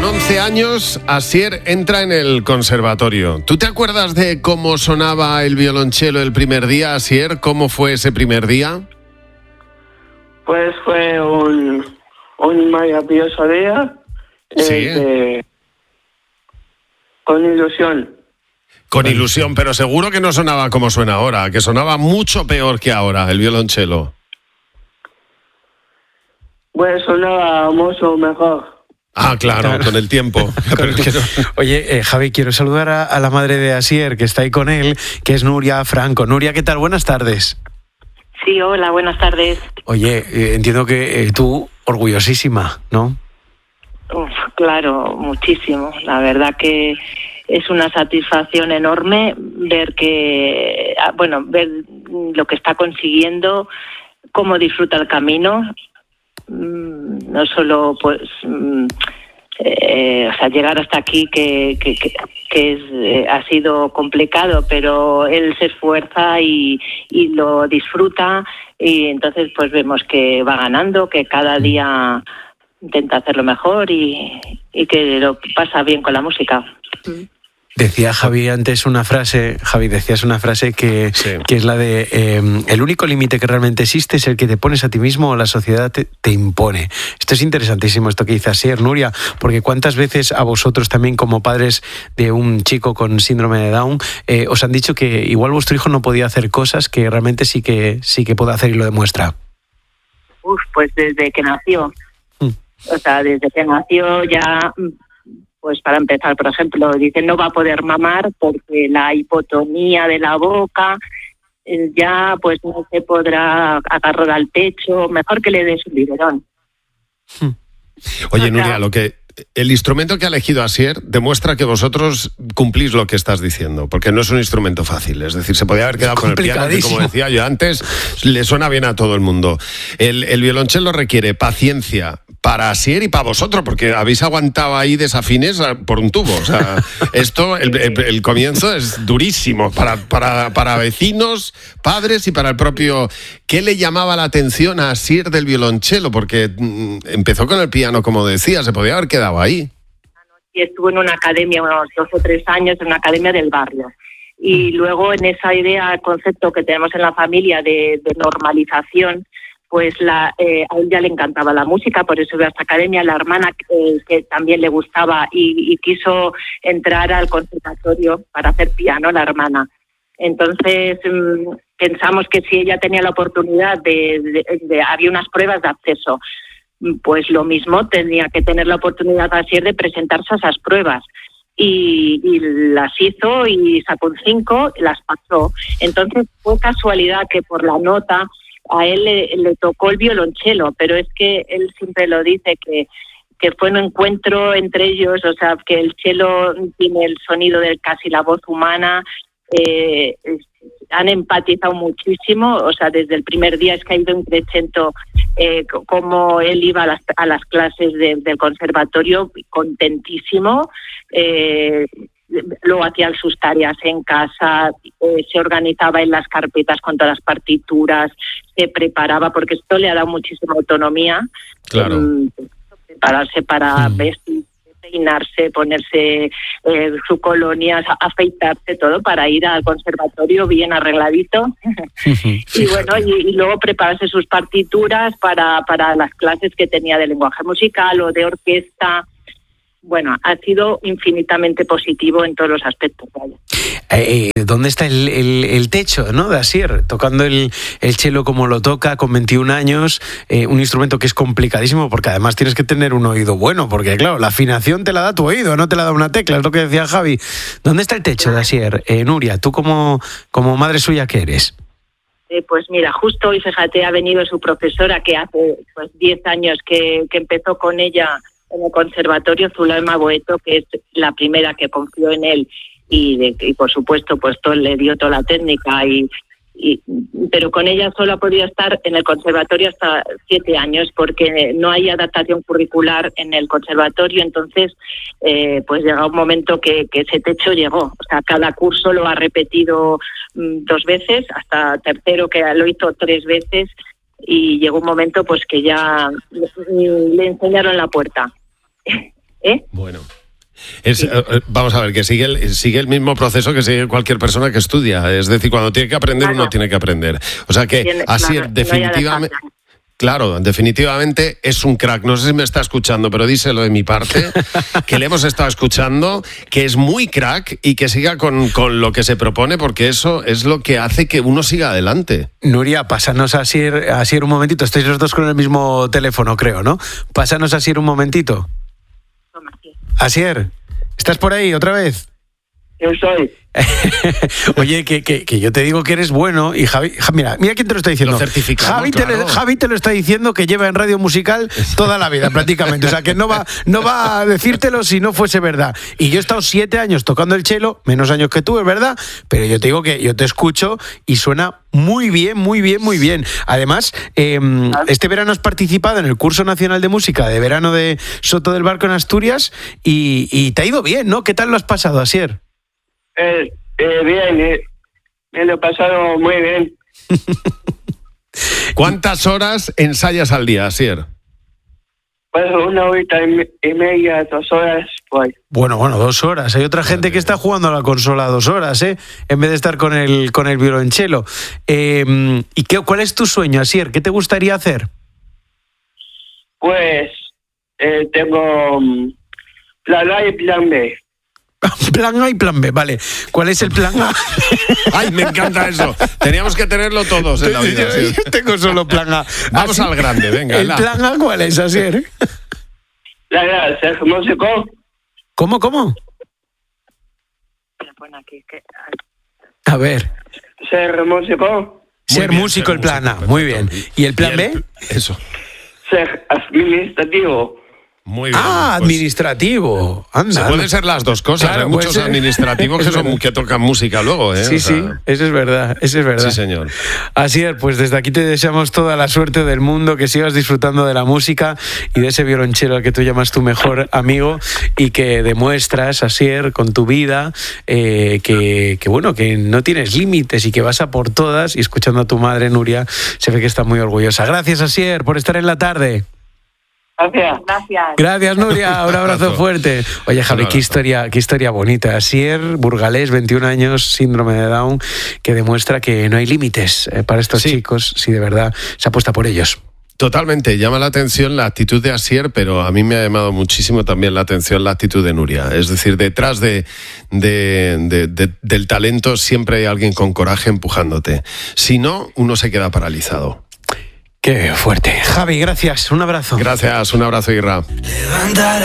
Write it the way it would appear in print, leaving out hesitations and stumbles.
Con 11 años, Asier entra en el conservatorio. ¿Tú te acuerdas de cómo sonaba el violonchelo el primer día, Asier? ¿Cómo fue ese primer día? Pues fue un maravilloso día. Sí. Con ilusión. Con ilusión, pero seguro que no sonaba como suena ahora, que sonaba mucho peor que ahora el violonchelo. Pues sonaba mucho mejor. Ah, claro, con el tiempo. Pero es que no... Oye, Javi, quiero saludar a la madre de Asier, que está ahí con él, que es Nuria Franco. Nuria, ¿qué tal? Buenas tardes. Sí, hola, buenas tardes. Oye, entiendo que tú orgullosísima, ¿no? Claro, muchísimo. La verdad que es una satisfacción enorme ver ver lo que está consiguiendo, cómo disfruta el camino. No solo llegar hasta aquí ha sido complicado, pero él se esfuerza y lo disfruta, y entonces pues vemos que va ganando, que cada día intenta hacerlo mejor y que lo pasa bien con la música. Decía Javi antes una frase, decías una frase que es la de el único límite que realmente existe es el que te pones a ti mismo o la sociedad te impone. Esto es interesantísimo, esto que dice Asier, Nuria, porque cuántas veces a vosotros también como padres de un chico con síndrome de Down os han dicho que igual vuestro hijo no podía hacer cosas que realmente sí que puede hacer y lo demuestra. Pues desde que nació. O sea, desde que nació ya... Pues para empezar, por ejemplo, dicen no va a poder mamar porque la hipotonía de la boca ya pues no se podrá agarrar al pecho, mejor que le des un biberón. Oye, Nuria, el instrumento que ha elegido Asier demuestra que vosotros cumplís lo que estás diciendo, porque no es un instrumento fácil. Es decir, se podía haber quedado con el piano, que como decía yo antes, le suena bien a todo el mundo. El violonchelo requiere paciencia para Asier y para vosotros, porque habéis aguantado ahí desafines por un tubo. O sea, esto, el comienzo es durísimo para vecinos, padres y para el propio... ¿Qué le llamaba la atención a Asier del violonchelo? Porque empezó con el piano, como decía, se podía haber quedado ahí. Y estuvo en una academia unos 2 o 3 años, en una academia del barrio. Y luego en esa idea, concepto que tenemos en la familia de normalización, pues a él ya le encantaba la música, por eso iba a esta academia. La hermana que también le gustaba y quiso entrar al conservatorio para hacer piano, la hermana. Entonces pensamos que si ella tenía la oportunidad había unas pruebas de acceso, pues lo mismo tenía que tener la oportunidad Asier de presentarse a esas pruebas. Y las hizo y sacó un 5, las pasó. Entonces fue casualidad que por la nota a él le tocó el violonchelo, pero es que él siempre lo dice que fue un encuentro entre ellos, o sea, que el cello tiene el sonido de casi la voz humana. Han empatizado muchísimo, o sea, desde el primer día es que ha ido un crescendo, como él iba a las clases del conservatorio, contentísimo. Luego hacía sus tareas en casa, se organizaba en las carpetas con todas las partituras, se preparaba, porque esto le ha dado muchísima autonomía. Claro. Prepararse para vestir, peinarse, ponerse su colonia, afeitarse, todo para ir al conservatorio bien arregladito. Y bueno, y luego prepararse sus partituras para las clases que tenía de lenguaje musical o de orquesta. Bueno, ha sido infinitamente positivo en todos los aspectos. ¿Dónde está el techo, ¿no?, de Asier? Tocando el cello como lo toca, con 21 años, un instrumento que es complicadísimo, porque además tienes que tener un oído bueno, porque claro, la afinación te la da tu oído, no te la da una tecla, es lo que decía Javi. ¿Dónde está el techo de Asier? Nuria, tú como madre suya, ¿qué eres? Pues mira, justo hoy, fíjate, ha venido su profesora, que hace 10 años que empezó con ella en el conservatorio, Zulema Boeto, que es la primera que confió en él y por supuesto pues le dio toda la técnica pero con ella solo ha podido estar en el conservatorio hasta 7 años porque no hay adaptación curricular en el conservatorio. Entonces pues llega un momento que ese techo llegó, o sea, cada curso lo ha repetido 2 veces, hasta tercero que lo hizo 3 veces, y llegó un momento pues que ya le enseñaron la puerta. Bueno. Vamos a ver, que sigue el mismo proceso que sigue cualquier persona que estudia. Es decir, cuando tiene que aprender, uno tiene que aprender. O sea que así definitivamente... Claro, definitivamente es un crack. No sé si me está escuchando, pero díselo de mi parte, que le hemos estado escuchando, que es muy crack y que siga con lo que se propone, porque eso es lo que hace que uno siga adelante. Nuria, pásanos a Asier un momentito. Estáis los dos con el mismo teléfono, creo, ¿no? Pásanos a Asier un momentito. Asier, ¿estás por ahí otra vez? Yo soy. Oye, que yo te digo que eres bueno y Javi, mira quién te lo está diciendo. Lo certificamos, Javi te lo está diciendo, que lleva en Radio Musical toda la vida prácticamente, o sea que no va a decírtelo si no fuese verdad. Y yo he estado 7 años tocando el cello, menos años que tú, es verdad, pero yo te digo que yo te escucho y suena muy bien, muy bien, muy bien. Además, este verano has participado en el Curso Nacional de Música de Verano de Soto del Barco en Asturias y te ha ido bien, ¿no? ¿Qué tal lo has pasado, Asier? Bien, me lo he pasado muy bien. ¿Cuántas horas ensayas al día, Asier? Pues 1 horita y media, 2 horas, pues. Bueno, 2 horas. Hay otra gente que está jugando a la consola 2 horas, en vez de estar con el violonchelo. ¿Y cuál es tu sueño, Asier? ¿Qué te gustaría hacer? Pues tengo plan A y plan B. Plan A y plan B, vale. ¿Cuál es el plan A? Ay, me encanta eso. Teníamos que tenerlo todos en la vida. Yo tengo solo plan A. Vamos al grande, venga. ¿El plan A cuál es, Asier? Ser músico. ¿Cómo? A ver. Ser músico. Ser músico, el plan A. Muy bien. ¿Y el plan B? Eso. Ser administrativo. Muy bien. Administrativo. Anda. Pueden ser las dos cosas. Claro, hay muchos administrativos que tocan música luego, ¿eh? Sí, sí, eso es verdad. Sí, señor. Asier, pues desde aquí te deseamos toda la suerte del mundo, que sigas disfrutando de la música y de ese violonchelo al que tú llamas tu mejor amigo y que demuestras, Asier, con tu vida, que no tienes límites y que vas a por todas. Y escuchando a tu madre, Nuria, se ve que está muy orgullosa. Gracias, Asier, por estar en la tarde. Gracias, Nuria. Un abrazo fuerte. Oye, Javi, qué historia bonita. Asier Burgalés, 21 años, síndrome de Down, que demuestra que no hay límites para estos chicos si de verdad se apuesta por ellos. Totalmente, llama la atención la actitud de Asier, pero a mí me ha llamado muchísimo también la atención la actitud de Nuria. Es decir, detrás del talento siempre hay alguien con coraje empujándote. Si no, uno se queda paralizado. Qué fuerte. Javi, gracias. Un abrazo. Gracias, un abrazo, Irra.